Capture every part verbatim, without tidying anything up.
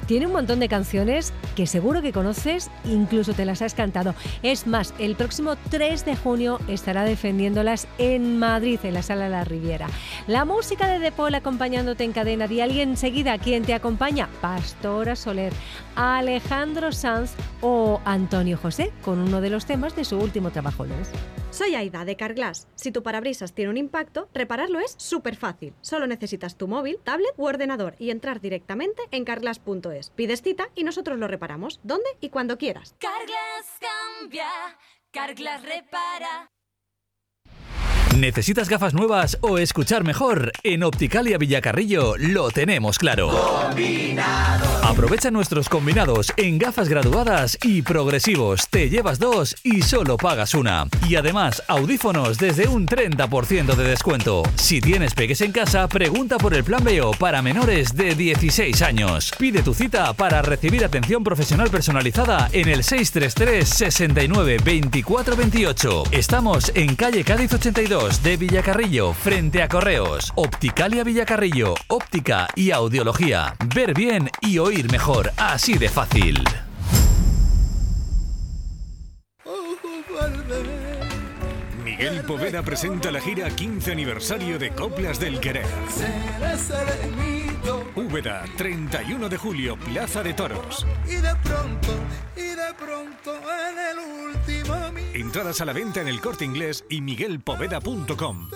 Tiene un montón de canciones que seguro que conoces, incluso te las has cantado. Es más, el próximo tres de junio estará defendiéndolas en Madrid, en la Sala La Riviera. La música de De Paul acompañándote en cadena dial y enseguida, ¿quién te acompaña? Pastora Soler, Alejandro Sanz o Antonio José, con uno de los temas de su último trabajo, Luis. Soy Aida de Carglass. Si tu parabrisas tiene un impacto, repararlo es súper fácil. Solo necesitas tu móvil, tablet u ordenador y entrar directamente en carglass punto es. Pides cita y nosotros lo reparamos, donde y cuando quieras. Carglass cambia, Carglass repara. ¿Necesitas gafas nuevas o escuchar mejor? En Opticalia Villacarrillo lo tenemos claro. Combinado. Aprovecha nuestros combinados en gafas graduadas y progresivos. Te llevas dos y solo pagas una. Y además, audífonos desde un treinta por ciento de descuento. Si tienes peques en casa, pregunta por el Plan B O para menores de dieciséis años. Pide tu cita para recibir atención profesional personalizada en el seis tres tres, sesenta y nueve, veinticuatro veintiocho. Estamos en calle Cádiz ochenta y dos de Villacarrillo, frente a Correos. Opticalia Villacarrillo, óptica y audiología. Ver bien y oír mejor, así de fácil. Miguel Poveda presenta la gira quince aniversario de Coplas del Querer. Úbeda, treinta y uno de julio, Plaza de Toros. Y de pronto, y de pronto en el último... Entradas a la venta en El Corte Inglés y miguel poveda punto com.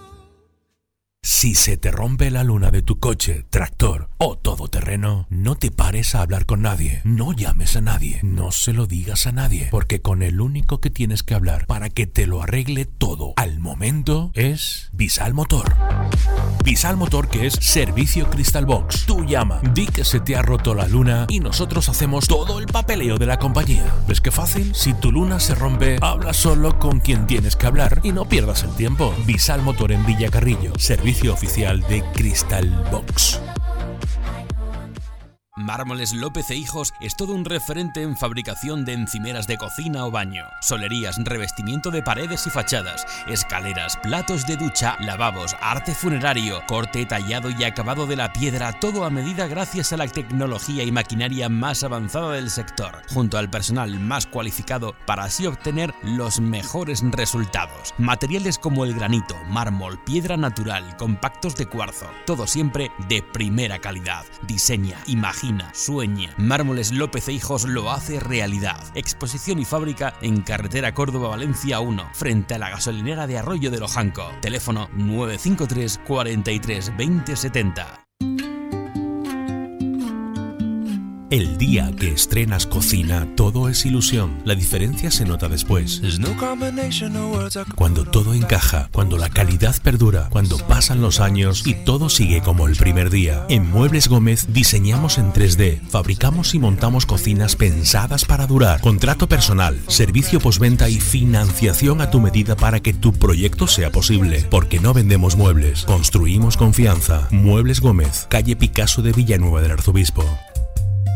Si se te rompe la luna de tu coche, tractor o todoterreno, no te pares a hablar con nadie. No llames a nadie. No se lo digas a nadie. Porque con el único que tienes que hablar para que te lo arregle todo al momento es Visal Motor. Visal Motor, que es servicio Crystal Box. Tú llama, di que se te ha roto la luna y nosotros hacemos todo el papeleo de la compañía. ¿Ves qué fácil? Si tu luna se rompe, habla solo con quien tienes que hablar y no pierdas el tiempo. Visal Motor en Villacarrillo. Servicio oficial de Crystal Box. Mármoles López e Hijos es todo un referente en fabricación de encimeras de cocina o baño, solerías, revestimiento de paredes y fachadas, escaleras, platos de ducha, lavabos, arte funerario, corte, tallado y acabado de la piedra, todo a medida gracias a la tecnología y maquinaria más avanzada del sector, junto al personal más cualificado para así obtener los mejores resultados. Materiales como el granito, mármol, piedra natural, compactos de cuarzo, todo siempre de primera calidad. Diseña, imagina, sueña. Mármoles López e Hijos lo hace realidad. Exposición y fábrica en carretera Córdoba-Valencia uno, frente a la gasolinera de Arroyo de Lojanco. Teléfono nueve cinco tres, cuarenta y tres, veinte setenta. El día que estrenas cocina, todo es ilusión. La diferencia se nota después. Cuando todo encaja, cuando la calidad perdura, cuando pasan los años y todo sigue como el primer día. En Muebles Gómez diseñamos en tres D, fabricamos y montamos cocinas pensadas para durar. Contrato personal, servicio postventa y financiación a tu medida para que tu proyecto sea posible. Porque no vendemos muebles, construimos confianza. Muebles Gómez, calle Picasso de Villanueva del Arzobispo.